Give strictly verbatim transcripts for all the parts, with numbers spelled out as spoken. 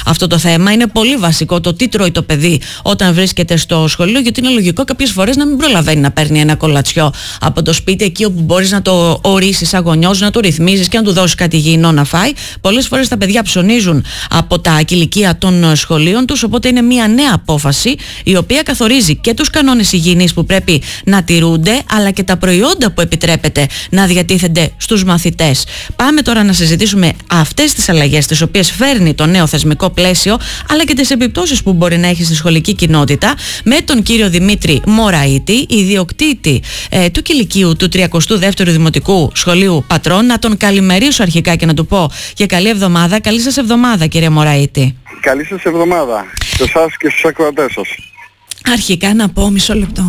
αυτό το θέμα. Είναι πολύ βασικό το τι τρώει το παιδί όταν βρίσκεται στο σχολείο, γιατί είναι λογικό κάποιες φορές να μην προλαβαίνει να παίρνει ένα κολατσιό από το σπίτι, εκεί όπου μπορείς να το ορίσεις σαν γονιός, να το ρυθμίζεις και να του δώσεις κάτι υγιεινό να φάει. Πολλές φορές τα παιδιά ψωνίζουν από τα κηλικεία των σχολείων τους, οπότε είναι μια νέα απόφαση η οποία καθορίζει και τους κανόνες υγιεινής που πρέπει να τηρούνται, αλλά και τα προϊόντα που επιτρέπεται να διατίθενται στους μαθητές. Πάμε τώρα να συζητήσουμε αυτές τις αλλαγές τις οποίες φέρνει το νέο θεσμικό πλαίσιο, αλλά και τις επιπτώσεις που μπορεί να έχει στη σχολική κοινότητα, με τον κύριο Δημήτρη Μωραήτη, ιδιοκτήτη ε, του κηλικείου του τριακοστού δεύτερου Δημοτικού Σχολείου Πατρών. Να τον καλημερίσω αρχικά και να του πω και καλή εβδομάδα. Καλή σας εβδομάδα, κύριε Μωραήτη. Καλή σας εβδομάδα σε εσάς και στους ακροατές σας. Αρχικά να πω μισό λεπτό.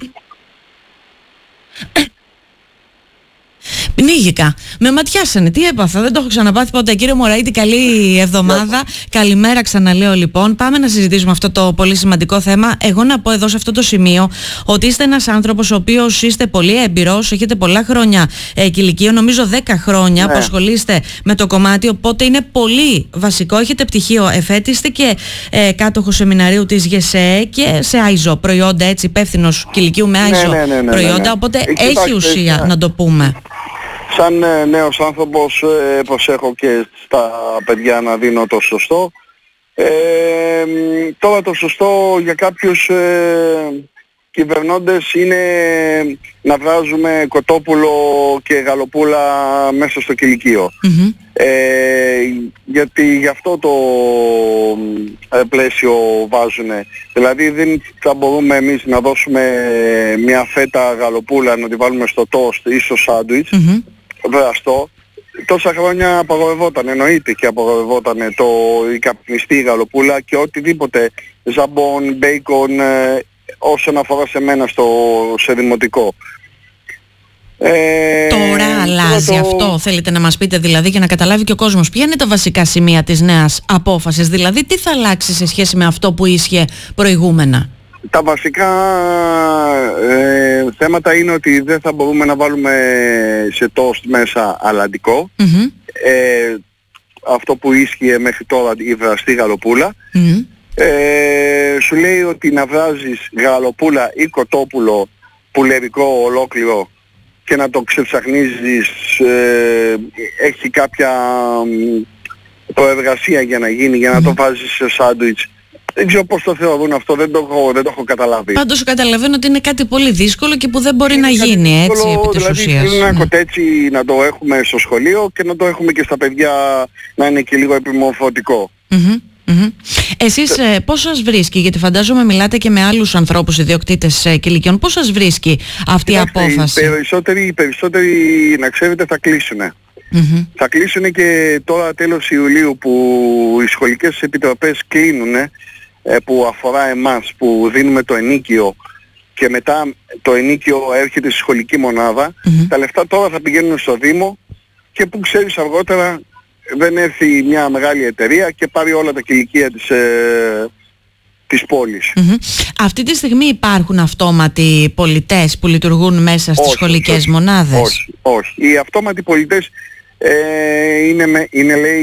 Πνίγηκα. Με ματιάσανε. Τι έπαθα, δεν το έχω ξαναπάθει ποτέ. Κύριε Μωραήτη, καλή εβδομάδα. Καλημέρα, ξαναλέω λοιπόν. Πάμε να συζητήσουμε αυτό το πολύ σημαντικό θέμα. Εγώ να πω εδώ σε αυτό το σημείο ότι είστε ένας άνθρωπος ο οποίος είστε πολύ έμπειρος, έχετε πολλά χρόνια ε, κηλικείο, νομίζω δέκα χρόνια ναι. που ασχολείστε με το κομμάτι. Οπότε είναι πολύ βασικό. Έχετε πτυχίο εφέτης, είστε και ε, κάτοχος σεμιναρίου της ΓΕΣΕ και σε άιζο προϊόντα, έτσι, υπεύθυνος κηλικείου με άιζο ναι, ναι, ναι, ναι, προϊόντα. Ναι, ναι. Οπότε ε, έχει κοιτάξτε, ουσία ναι. να το πούμε. Σαν ε, νέος άνθρωπος ε, προσέχω και στα παιδιά να δίνω το σωστό. Ε, τώρα το σωστό για κάποιους ε, κυβερνώντες είναι να βράζουμε κοτόπουλο και γαλοπούλα μέσα στο κηλικείο. Mm-hmm. Ε, γιατί γι' αυτό το ε, πλαίσιο βάζουνε. Δηλαδή δεν θα μπορούμε εμείς να δώσουμε μια φέτα γαλοπούλα να τη βάλουμε στο τόστ ή στο σάντουιτς. Mm-hmm. Βραστό. Τόσα χρόνια απαγορευόταν, εννοείται και απαγορευόταν το, η καπνιστή γαλοπούλα και οτιδήποτε ζαμπόν, μπέικον ε, όσον αφορά σε μένα στο, σε δημοτικό. Ε, Τώρα αλλάζει το... αυτό, θέλετε να μας πείτε δηλαδή, για να καταλάβει και ο κόσμος ποια είναι τα βασικά σημεία της νέας απόφασης, δηλαδή τι θα αλλάξει σε σχέση με αυτό που ίσχυε προηγούμενα? Τα βασικά ε, θέματα είναι ότι δεν θα μπορούμε να βάλουμε σε τόστ μέσα αλαντικό. Mm-hmm. Ε, αυτό που ίσχυε μέχρι τώρα, η βραστή γαλοπούλα. Mm-hmm. Ε, σου λέει ότι να βράζεις γαλοπούλα ή κοτόπουλο πουλερικό ολόκληρο και να το ξεψαχνίζεις, ε, έχει κάποια προεργασία για να γίνει, για να mm-hmm. το βάζεις σε σάντουιτς. Δεν ξέρω πώς το θεωρούν αυτό, δεν το έχω, δεν το έχω καταλάβει. Πάντως καταλαβαίνω ότι είναι κάτι πολύ δύσκολο και που δεν μπορεί είναι να γίνει δύσκολο, έτσι επί της δηλαδή, ουσίας. Δηλαδή ένα κοτέτσι να το έχουμε στο σχολείο και να το έχουμε και στα παιδιά να είναι και λίγο επιμορφωτικό. Mm-hmm. Mm-hmm. Εσείς ε, πώς σας βρίσκει, γιατί φαντάζομαι μιλάτε και με άλλους ανθρώπους ιδιοκτήτες ε, κηλικιών, πώς σας βρίσκει αυτή Κοιτάξτε, η απόφαση? Οι περισσότεροι, οι περισσότεροι να ξέρετε θα κλείσουνε. Mm-hmm. Θα κλείσουνε και τώρα τέλος Ιουλίου που οι σχολικές επιτροπές κλείνουνε, που αφορά εμάς που δίνουμε το ενίκιο και μετά το ενίκιο έρχεται στη σχολική μονάδα. Mm-hmm. Τα λεφτά τώρα θα πηγαίνουν στο Δήμο και που ξέρεις αργότερα δεν έρθει μια μεγάλη εταιρεία και πάρει όλα τα κηλικεία της, ε, της πόλης. Mm-hmm. Αυτή τη στιγμή υπάρχουν αυτόματοι πολιτές που λειτουργούν μέσα στις όχι, σχολικές όχι, μονάδες? Όχι, όχι. Οι αυτόματοι πολιτές ε, είναι, με, είναι λέει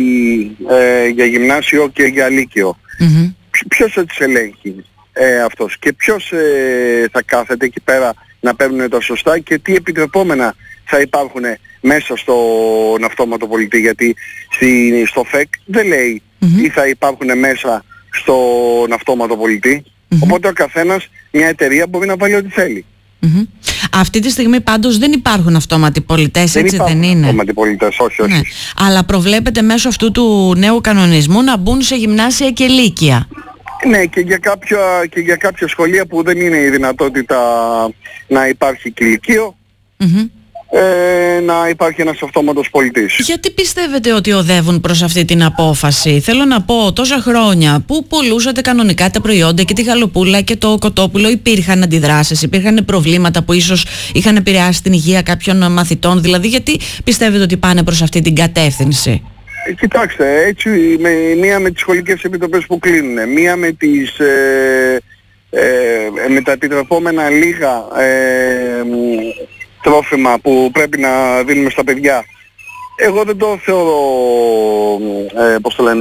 ε, για γυμνάσιο και για λύκειο. Mm-hmm. Ποιος θα τις ελέγχει ε, αυτός και ποιος ε, θα κάθεται εκεί πέρα να παίρνουν τα σωστά και τι επιτρεπόμενα θα υπάρχουν μέσα στον αυτόματο πολιτή, γιατί στη, στο ΦΕΚ δεν λέει mm-hmm. τι θα υπάρχουν μέσα στον αυτόματο πολιτή. Mm-hmm. Οπότε ο καθένας, μια εταιρεία μπορεί να βάλει ό,τι θέλει. Mm-hmm. Αυτή τη στιγμή πάντως δεν υπάρχουν αυτόματοι πολιτές, δεν έτσι δεν είναι? Δεν υπάρχουν αυτόματοι πολιτές, όχι, όχι. Ναι. Αλλά προβλέπεται μέσω αυτού του νέου κανονισμού να μπουν σε γυμνάσια και λύκεια. Ναι, και για, κάποια, και για κάποια σχολεία που δεν είναι η δυνατότητα να υπάρχει κηλικείο, mm-hmm. ε, να υπάρχει ένας αυτόματος πολιτής. Γιατί πιστεύετε ότι οδεύουν προς αυτή την απόφαση? Θέλω να πω, τόσα χρόνια που πουλούσατε κανονικά τα προϊόντα και τη γαλοπούλα και το κοτόπουλο, υπήρχαν αντιδράσεις, υπήρχαν προβλήματα που ίσως είχαν επηρεάσει την υγεία κάποιων μαθητών, δηλαδή γιατί πιστεύετε ότι πάνε προς αυτή την κατεύθυνση? Κοιτάξτε, έτσι, με, μία με τις σχολικές επιτροπές που κλείνουν, μία με, τις, ε, ε, με τα επιτρεπόμενα λίγα ε, τρόφιμα που πρέπει να δίνουμε στα παιδιά. Εγώ δεν το θεωρώ, ε, πώς το λένε,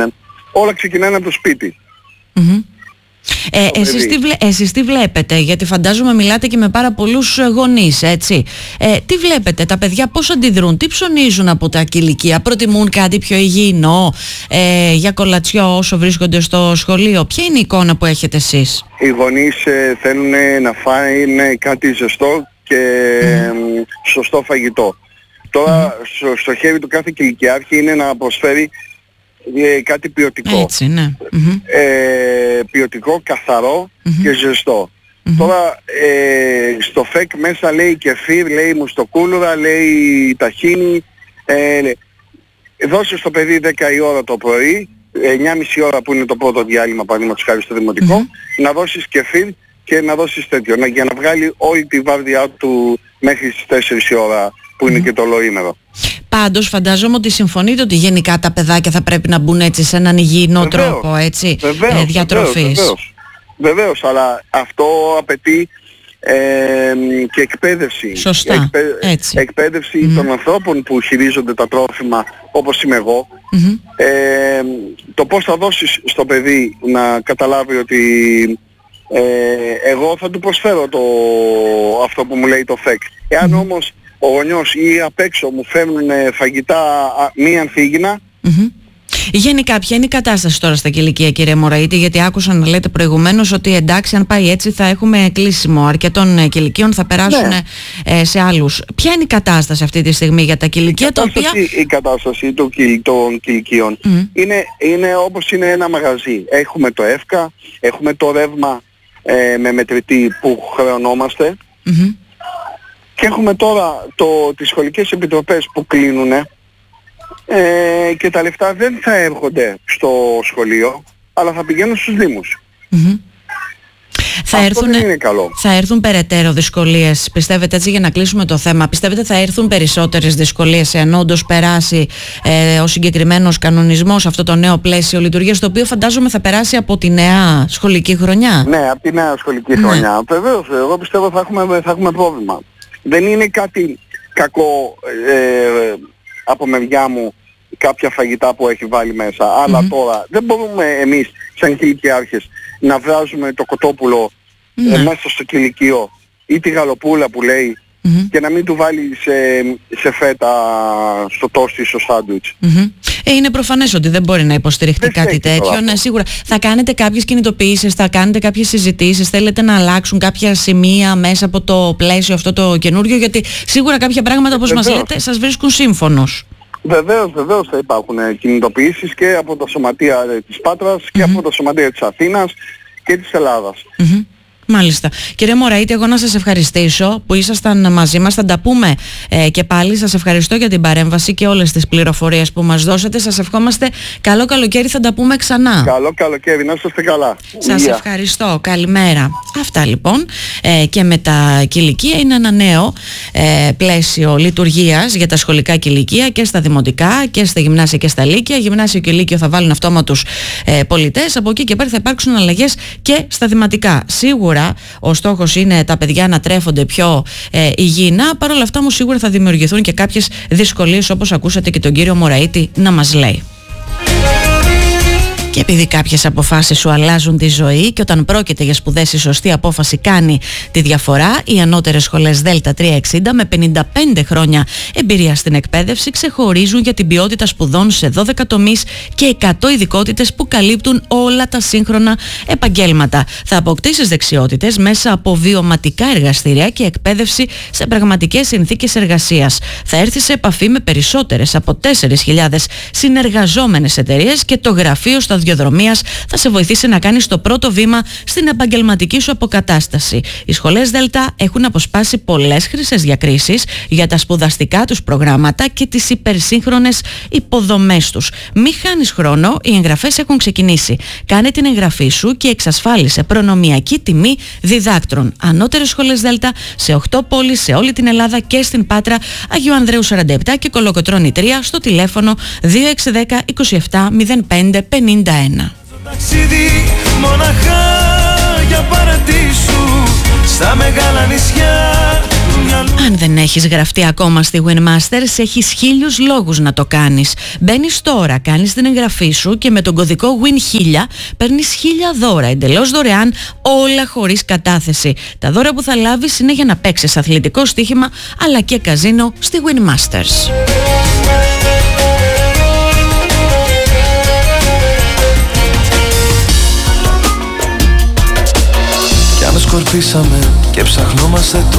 όλα ξεκινάνε από το σπίτι. Mm-hmm. Ε, εσείς, τι βλέ, εσείς τι βλέπετε, γιατί φαντάζομαι μιλάτε και με πάρα πολλούς γονείς, έτσι. Ε, τι βλέπετε, τα παιδιά πώς αντιδρούν, τι ψωνίζουν από τα κηλικεία, προτιμούν κάτι πιο υγιεινό ε, για κολατσιό όσο βρίσκονται στο σχολείο? Ποια είναι η εικόνα που έχετε εσείς? Οι γονείς ε, θέλουν να φάνε κάτι ζεστό και mm. σωστό φαγητό. Τώρα mm. στο, στο χέρι του κάθε κηλικιάρχη είναι να προσφέρει ε, κάτι ποιοτικό. Έτσι, ναι. Mm-hmm. Ε, ποιοτικό, καθαρό mm-hmm. και ζεστό. Mm-hmm. Τώρα ε, στο ΦΕΚ μέσα λέει κεφίρ, λέει μουστοκούλουρα, λέει ταχίνι. Ε, δώσε στο παιδί δέκα η ώρα το πρωί, εννιά και μισή ώρα που είναι το πρώτο διάλειμμα παραδείγματος χάρη στο δημοτικό, mm-hmm. να δώσεις κεφίρ και να δώσεις τέτοιο, να, για να βγάλει όλη τη βάρδιά του μέχρι τις τέσσερις η ώρα που είναι mm-hmm. και το ολοήμερο. Πάντως φαντάζομαι ότι συμφωνείτε ότι γενικά τα παιδάκια θα πρέπει να μπουν έτσι σε έναν υγιεινό βεβαίως, τρόπο, έτσι, βεβαίως, ε, διατροφής. Βεβαίως, βεβαίως, βεβαίως, αλλά αυτό απαιτεί ε, και εκπαίδευση. Σωστά, Εκπαί... έτσι. Εκπαίδευση mm-hmm. των ανθρώπων που χειρίζονται τα τρόφιμα, όπως είμαι εγώ. Mm-hmm. Ε, το πώς θα δώσεις στο παιδί να καταλάβει ότι ε, εγώ θα του προσφέρω το, αυτό που μου λέει το ΦΕΚ. Εάν mm-hmm. όμως ο γονιός ή απ' έξω μου φέρνουν φαγητά μη ανθίγυνα. Mm-hmm. Γενικά, ποια είναι η κατάσταση τώρα στα κηλικεία, κύριε Μωραήτη? Γιατί άκουσα να λέτε προηγουμένως ότι εντάξει, αν πάει έτσι θα έχουμε κλείσιμο αρκετών κηλικίων, θα περάσουν ναι. ε, σε άλλους. Ποια είναι η κατάσταση αυτή τη στιγμή για τα κηλικεία, τα οποία... Η κατάσταση των, των κηλικίων mm. είναι, είναι όπως είναι ένα μαγαζί. Έχουμε το ΕΦΚΑ, έχουμε το ρεύμα ε, με μετρητή που χρεωνόμαστε. Mm-hmm. Και έχουμε τώρα το, τις σχολικές επιτροπές που κλείνουν ε, και τα λεφτά δεν θα έρχονται στο σχολείο, αλλά θα πηγαίνουν στους δήμους. Mm-hmm. Θα Αυτό έρθουν, δεν είναι καλό. Θα έρθουν περαιτέρω δυσκολίες, πιστεύετε, έτσι, για να κλείσουμε το θέμα? Πιστεύετε θα έρθουν περισσότερες δυσκολίες εάν όντως περάσει ε, ο συγκεκριμένος κανονισμός, αυτό το νέο πλαίσιο λειτουργίας, το οποίο φαντάζομαι θα περάσει από τη νέα σχολική χρονιά? Ναι, από τη νέα σχολική ναι. χρονιά. Βεβαίως, εγώ πιστεύω θα έχουμε, θα έχουμε πρόβλημα. Δεν είναι κάτι κακό ε, από μεριά μου κάποια φαγητά που έχει βάλει μέσα. Mm-hmm. Αλλά τώρα δεν μπορούμε εμείς σαν κηλικιάρχες να βράζουμε το κοτόπουλο mm-hmm. ε, μέσα στο κηλικείο ή τη γαλοπούλα που λέει mm-hmm. και να μην του βάλει σε, σε φέτα στο τόστι, στο σάντουιτς. Mm-hmm. Ε, είναι προφανές ότι δεν μπορεί να υποστηριχτεί δεν κάτι τέτοιο. Ναι, σίγουρα. Θα κάνετε κάποιες κινητοποιήσεις, θα κάνετε κάποιες συζητήσεις, θέλετε να αλλάξουν κάποια σημεία μέσα από το πλαίσιο αυτό το καινούριο, γιατί σίγουρα κάποια πράγματα, όπως μας λέτε, σας βρίσκουν σύμφωνος. Βεβαίως, βεβαίως θα υπάρχουν κινητοποιήσεις και από τα σωματεία της Πάτρας και mm-hmm. από τα σωματεία της Αθήνας και της Ελλάδας. Mm-hmm. Μάλιστα. Κύριε Μωραήτη, εγώ να σας ευχαριστήσω που ήσασταν μαζί μας. Θα τα πούμε ε, και πάλι. Σας ευχαριστώ για την παρέμβαση και όλες τις πληροφορίες που μας δώσατε. Σας ευχόμαστε καλό καλοκαίρι. Θα τα πούμε ξανά. Καλό καλοκαίρι. Να είστε καλά. Σας Υγεία. Ευχαριστώ. Καλημέρα. Αυτά λοιπόν. Ε, και με τα κηλικεία είναι ένα νέο ε, πλαίσιο λειτουργίας για τα σχολικά κηλικεία και στα δημοτικά και στα γυμνάσια και στα λύκεια. Γυμνάσιο και λύκειο θα βάλουν αυτόματους ε, πολιτές. Από εκεί και πέρα θα υπάρξουν αλλαγές και στα δημοτικά. Σίγουρα ο στόχος είναι τα παιδιά να τρέφονται πιο ε, υγιεινά. Παρ' όλα αυτά όμως σίγουρα θα δημιουργηθούν και κάποιες δυσκολίες, όπως ακούσατε και τον κύριο Μωραήτη να μας λέει. Και επειδή κάποιες αποφάσεις σου αλλάζουν τη ζωή και όταν πρόκειται για σπουδές η σωστή απόφαση κάνει τη διαφορά, οι ανώτερες σχολές Δέλτα τριακόσια εξήντα με πενήντα πέντε χρόνια εμπειρία στην εκπαίδευση ξεχωρίζουν για την ποιότητα σπουδών σε δώδεκα τομείς και εκατό ειδικότητες που καλύπτουν όλα τα σύγχρονα επαγγέλματα. Θα αποκτήσεις δεξιότητες μέσα από βιωματικά εργαστήρια και εκπαίδευση σε πραγματικές συνθήκες εργασίας. Θα έρθεις σε επαφή με περισσότερες από τέσσερις χιλιάδες συνεργαζόμενες εταιρείες και το γραφείο στα σταδιοδρομίας θα σε βοηθήσει να κάνεις το πρώτο βήμα στην επαγγελματική σου αποκατάσταση. Οι σχολές Δέλτα έχουν αποσπάσει πολλές χρυσές διακρίσεις για τα σπουδαστικά τους προγράμματα και τις υπερσύγχρονες υποδομές τους. Μη χάνεις χρόνο, οι εγγραφές έχουν ξεκινήσει. Κάνε την εγγραφή σου και εξασφάλισε προνομιακή τιμή διδάκτρων. Ανώτερες σχολές Δέλτα σε οκτώ πόλεις σε όλη την Ελλάδα και στην Πάτρα, Αγίου Ανδρέου σαράντα επτά και Κολοκοτρώνη τρία στο τηλέφωνο δύο έξι ένα μηδέν είκοσι επτά μηδέν πέντε πενήντα ένα. Ταξίδι μοναχά για παρατήσου στα μεγάλα νησιά του Αν δεν έχεις γραφτεί ακόμα στη Winmasters, έχεις χίλιους λόγους να το κάνεις. Μπαίνεις τώρα, κάνεις την εγγραφή σου και με τον κωδικό win χίλια παίρνεις χίλια δώρα εντελώς δωρεάν, όλα χωρίς κατάθεση. Τα δώρα που θα λάβεις είναι για να παίξεις αθλητικό στοίχημα αλλά και καζίνο στη Winmasters. Κι αν σκορπίσαμε και ψαχνόμαστε το